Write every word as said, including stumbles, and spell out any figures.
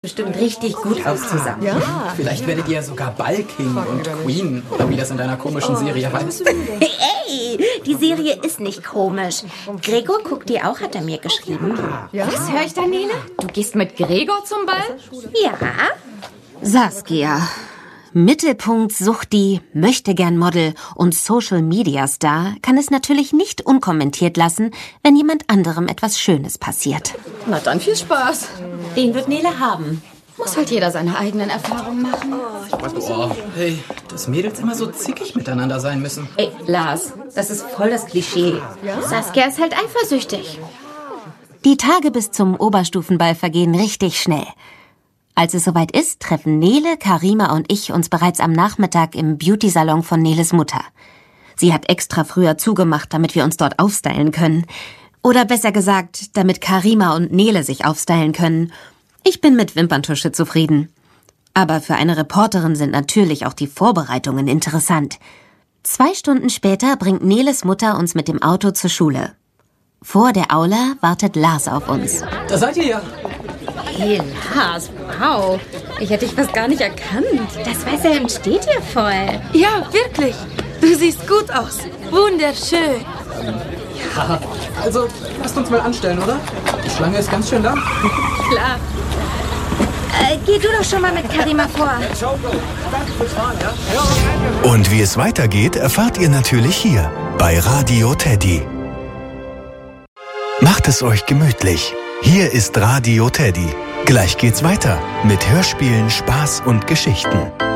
Bestimmt richtig gut aus zusammen. Ja. Vielleicht werdet ihr sogar Ball-King und Queen, oder wie das in deiner komischen Serie heißt. Ey, die Serie ist nicht komisch. Gregor guckt die auch, hat er mir geschrieben. Ja. Was höre ich da, Nele? Du gehst mit Gregor zum Ball? Ja. Saskia. Mittelpunkt Suchti, Möchtegern-Model und Social-Media-Star kann es natürlich nicht unkommentiert lassen, wenn jemand anderem etwas Schönes passiert. Na dann viel Spaß. Den wird Nele haben. Muss halt jeder seine eigenen Erfahrungen machen. Boah, hey, dass Mädels immer so zickig miteinander sein müssen. Ey, Lars, das ist voll das Klischee. Ja. Saskia ist halt eifersüchtig. Die Tage bis zum Oberstufenball vergehen richtig schnell. Als es soweit ist, treffen Nele, Karima und ich uns bereits am Nachmittag im Beauty-Salon von Neles Mutter. Sie hat extra früher zugemacht, damit wir uns dort aufstylen können. Oder besser gesagt, damit Karima und Nele sich aufstylen können. Ich bin mit Wimperntusche zufrieden. Aber für eine Reporterin sind natürlich auch die Vorbereitungen interessant. Zwei Stunden später bringt Neles Mutter uns mit dem Auto zur Schule. Vor der Aula wartet Lars auf uns. Da seid ihr ja. Hey, Lars, wow. Ich hätte dich fast gar nicht erkannt. Das weiße Hemd steht hier voll. Ja, wirklich. Du siehst gut aus. Wunderschön. Ja, also lasst uns mal anstellen, oder? Die Schlange ist ganz schön lang. Klar. Äh, geh du doch schon mal mit Karima vor. Und wie es weitergeht, erfahrt ihr natürlich hier bei Radio Teddy. Macht es euch gemütlich. Hier ist Radio Teddy. Gleich geht's weiter mit Hörspielen, Spaß und Geschichten.